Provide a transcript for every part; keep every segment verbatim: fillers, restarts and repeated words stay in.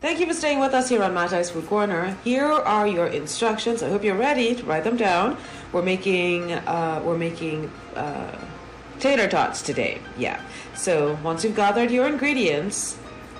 Thank you for staying with us here on Matai's Food Corner. Here are your instructions. I hope you're ready to write them down. We're making uh, we're making uh, tater tots today. Yeah. So once you've gathered your ingredients,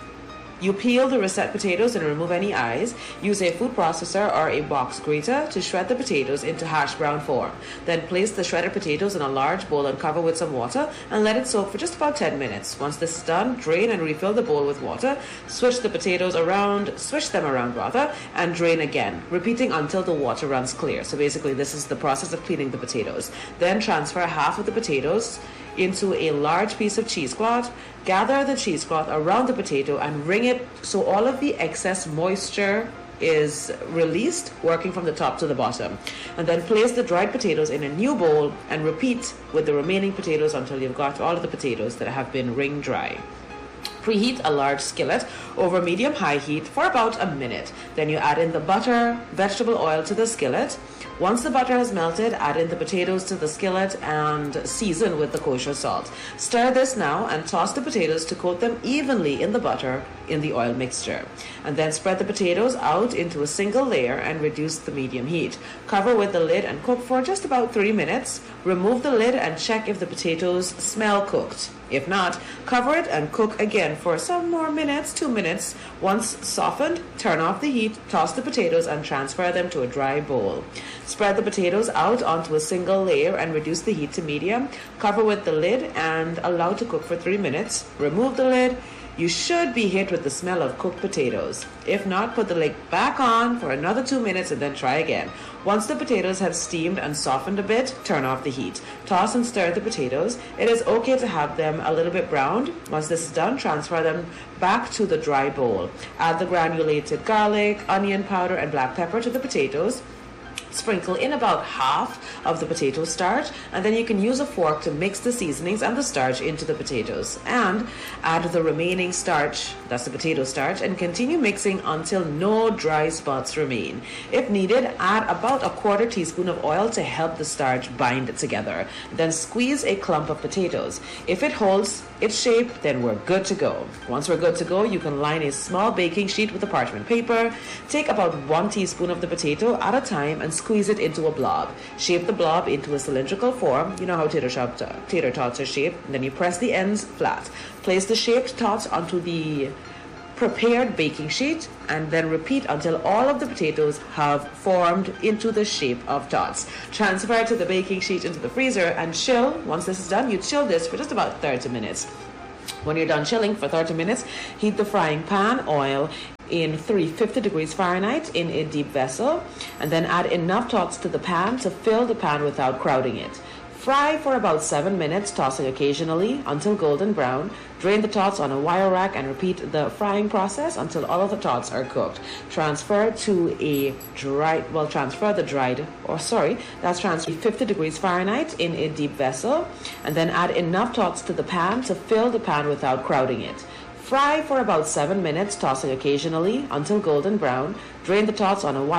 you peel the russet potatoes and remove any eyes. Use a food processor or a box grater to shred the potatoes into hash brown form. Then place the shredded potatoes in a large bowl and cover with some water and let it soak for just about ten minutes. Once this is done, drain and refill the bowl with water. Switch the potatoes around, switch them around rather, and drain again, repeating until the water runs clear. So basically this is the process of cleaning the potatoes. Then transfer half of the potatoes into a large piece of cheesecloth. Gather the cheesecloth around the potato and wring it so all of the excess moisture is released, working from the top to the bottom. And then place the dried potatoes in a new bowl and repeat with the remaining potatoes until you've got all of the potatoes that have been wringed dry. Preheat a large skillet over medium-high heat for about a minute. Then you add in the butter, vegetable oil to the skillet. Once the butter has melted, add in the potatoes to the skillet and season with the kosher salt. Stir this now and toss the potatoes to coat them evenly in the butter in the oil mixture. And then spread the potatoes out into a single layer and reduce the medium heat. Cover with the lid and cook for just about three minutes. Remove the lid and check if the potatoes smell cooked. If not, cover it and cook again for some more minutes, two minutes. Once softened, turn off the heat, toss the potatoes and transfer them to a dry bowl. Spread the potatoes out onto a single layer and reduce the heat to medium. Cover with the lid and allow to cook for three minutes. Remove the lid. You should be hit with the smell of cooked potatoes. If not, put the lid back on for another two minutes and then try again. Once the potatoes have steamed and softened a bit, turn off the heat. Toss and stir the potatoes. It is okay to have them a little bit browned. Once this is done, transfer them back to the dry bowl. Add the granulated garlic, onion powder, and black pepper to the potatoes. Sprinkle in about half of the potato starch, and then you can use a fork to mix the seasonings and the starch into the potatoes. And add the remaining starch, that's the potato starch, and continue mixing until no dry spots remain. If needed, add about a quarter teaspoon of oil to help the starch bind together. Then squeeze a clump of potatoes. If it holds its shape, then we're good to go. Once we're good to go, you can line a small baking sheet with a parchment paper. Take about one teaspoon of the potato at a time and squeeze it into a blob. Shape the blob into a cylindrical form. You know how tater, shop, tater tots are shaped. And then you press the ends flat. Place the shaped tots onto the prepared baking sheet and then repeat until all of the potatoes have formed into the shape of tots. Transfer to the baking sheet into the freezer and chill. Once this is done, you chill this for just about thirty minutes. When you're done chilling for thirty minutes, heat the frying pan oil in three hundred fifty degrees Fahrenheit in a deep vessel, and then add enough tots to the pan to fill the pan without crowding it. Fry for about seven minutes, tossing occasionally until golden brown. Drain the tots on a wire rack and repeat the frying process until all of the tots are cooked. Transfer to a dried, well, transfer the dried, or sorry, that's transfer fifty degrees Fahrenheit in a deep vessel, and then add enough tots to the pan to fill the pan without crowding it. Fry for about seven minutes, tossing occasionally until golden brown. Drain the tots on a wire